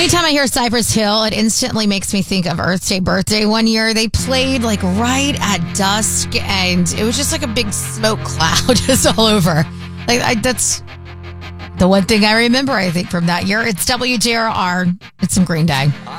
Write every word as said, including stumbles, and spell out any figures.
Anytime I hear Cypress Hill, it instantly makes me think of Earth Day Birthday. One year they played like right at dusk, and it was just like a big smoke cloud just all over. Like I, that's the one thing I remember, I think, from that year. It's W J R R. It's some Green Day.